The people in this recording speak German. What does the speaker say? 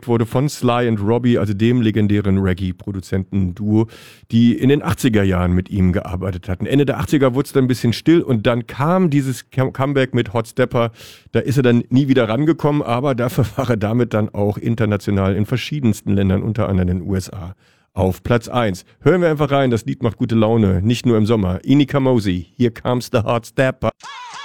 entdeckt wurde von Sly und Robbie, also dem legendären Reggae-Produzenten-Duo, die in den 80er Jahren mit ihm gearbeitet hatten. Ende der 80er wurde es dann ein bisschen still und dann kam dieses Comeback mit Hot Stepper. Da ist er dann nie wieder rangekommen, aber dafür war er damit dann auch international in verschiedensten Ländern, unter anderem in den USA, auf Platz 1. Hören wir einfach rein, das Lied macht gute Laune, nicht nur im Sommer. Ini Kamosi, Here Comes the Hot Stepper.